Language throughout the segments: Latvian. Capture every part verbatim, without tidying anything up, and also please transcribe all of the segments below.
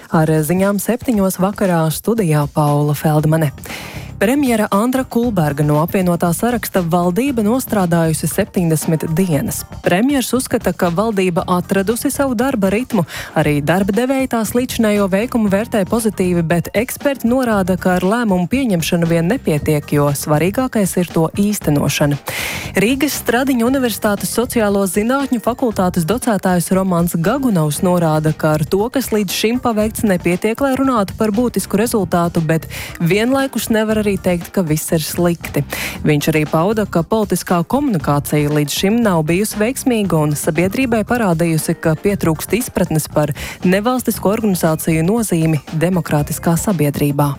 Ar ziņām septiņos vakarā studijā Paula Feldmane. Premjera Andra Kulberga no apvienotā saraksta valdība nostrādājusi septiņdesmit dienas. Premjers uzskata, ka valdība atradusi savu darba ritmu. Arī darba devēji tās līdzinējo veikumu vērtē pozitīvi, bet eksperti norāda, ka ar lēmumu pieņemšanu vien nepietiek, jo svarīgākais ir to īstenošana. Rīgas Stradiņu Universitātes sociālo zinātņu fakultātes docētājs Romans Gagunovs norāda, ka ar to, kas līdz šim paveikts, nepietiek, lai runātu par būtisku rezultātu, bet vienlaikus nevar arī teikt, ka viss ir slikti. Viņš arī pauda, ka politiskā komunikācija līdz šim nav bijusi veiksmīga un sabiedrībai parādījusi, ka pietrūkst izpratnes par nevalstisko organizāciju nozīmi demokrātiskā sabiedrībā.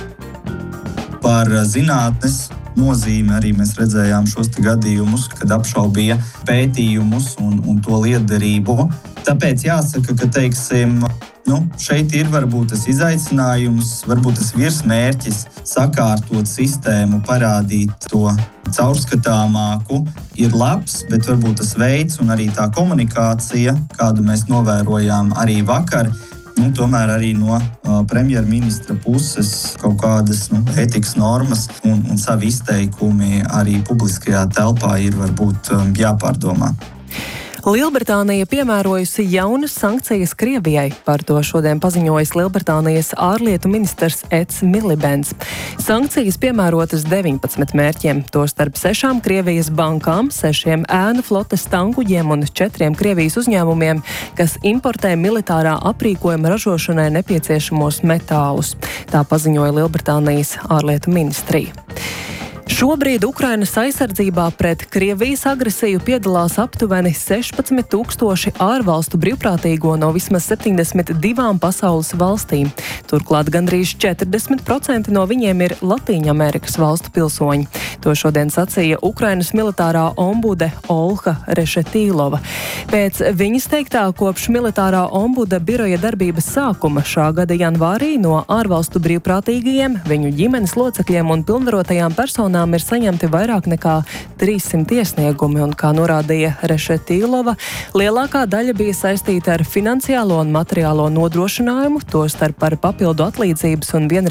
Par zinātnes nozīmi arī mēs redzējām šos te gadījumus, kad apšaubīja pētījumus un, un to lietderību. Tāpēc jāsaka, ka, teiksim, nu, šeit ir varbūt tas izaicinājums, varbūt tas virsmērķis sakārtot sistēmu, parādīt to caurskatāmāku, ir labs, bet varbūt tas veids un arī tā komunikācija, kādu mēs novērojām arī vakar, nu, tomēr arī no uh, premjerministra puses kaut kādas nu, ētikas normas un, un savi izteikumi arī publiskajā telpā ir varbūt um, jāpārdomā. Lielbritānija piemērojusi jaunas sankcijas Krievijai. Par to šodien paziņojis Lielbritānijas ārlietu ministrs Eds Milibends. Sankcijas piemērotas deviņpadsmit mērķiem, tostarp sešām Krievijas bankām, sešiem ēnu flotes tankuģiem un četriem Krievijas uzņēmumiem, kas importē militārā aprīkojuma ražošanai nepieciešamos metālus. Tā paziņoja Lielbritānijas ārlietu ministrija. Šobrīd Ukrainas aizsardzībā pret Krievijas agresiju piedalās aptuveni sešpadsmit tūkstoši ārvalstu brīvprātīgo no vismaz septiņdesmit divām pasaules valstīm. Turklāt gandrīz četrdesmit procenti no viņiem ir Latīņamerikas valstu pilsoņi. To šodien sacīja Ukrainas militārā ombude Olha Rešetīlova. Pēc viņas teiktā, kopš militārā ombuda biroja darbības sākuma šā gada janvārī no ārvalstu brīvprātīgajiem, viņu ģimenes locekļiem un pilnvarotajām personām ir saņemti vairāk nekā trīssimt iesniegumi, un, kā norādīja Rešetīlova, lielākā daļa bija saistīta ar finansiālo un materiālo nodrošinājumu, tostarp par papildu atlīdzības un vienreizēju